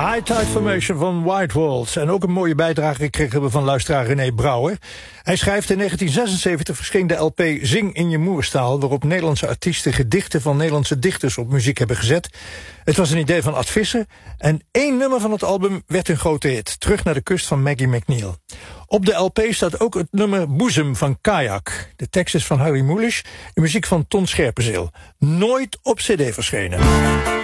High Tide Formation van White Walls. En ook een mooie bijdrage gekregen we van luisteraar René Brouwer. Hij schrijft: in 1976 verscheen de LP Zing in je moerstaal, waarop Nederlandse artiesten gedichten van Nederlandse dichters op muziek hebben gezet. Het was een idee van Ad Visser en 1 nummer van het album werd een grote hit. Terug naar de kust van Maggie McNeil. Op de LP staat ook het nummer Boezem van Kajak. De tekst is van Harry Mulisch, de muziek van Ton Scherpenzeel. Nooit op cd verschenen.